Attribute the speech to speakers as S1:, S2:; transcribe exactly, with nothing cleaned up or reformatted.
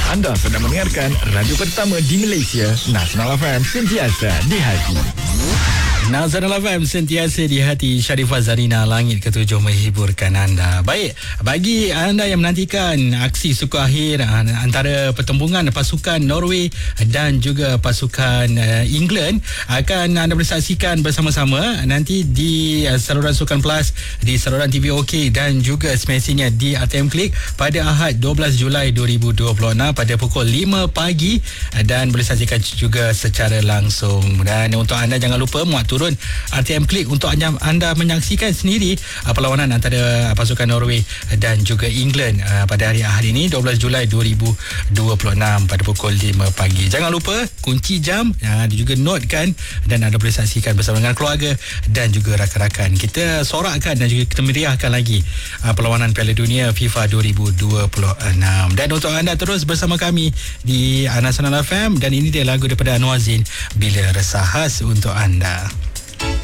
S1: Anda sedang mendengarkan radio pertama di Malaysia, Nasional F M, sentiasa di hati.
S2: Nasional F M sentiasa di hati. Sharifah Zarina, langit ketujuh menghiburkan anda. Baik, bagi anda yang menantikan aksi suku akhir antara pertembungan pasukan Norway dan juga pasukan England, akan anda boleh saksikan bersama-sama nanti di saluran Sukan Plus, di saluran T V OK dan juga semestinya di R T M Klik pada Ahad dua belas Julai dua ribu dua puluh enam pada pukul lima pagi, dan boleh saksikan juga secara langsung. Dan untuk anda jangan lupa muat turun R T M Klik untuk anda, anda menyaksikan sendiri uh, perlawanan antara uh, pasukan Norway dan juga England uh, pada hari Ahad ini dua belas Julai dua ribu dua puluh enam pada pukul lima pagi. Jangan lupa kunci jam, uh, juga notekan, dan anda boleh saksikan bersama dengan keluarga dan juga rakan-rakan. Kita sorakkan dan juga kita meriahkan lagi uh, perlawanan Piala Dunia FIFA dua ribu dua puluh enam. Dan untuk anda terus bersama kami di Nasional F M, dan ini dia lagu daripada Anwar Zain, Bila Resah, khas untuk anda.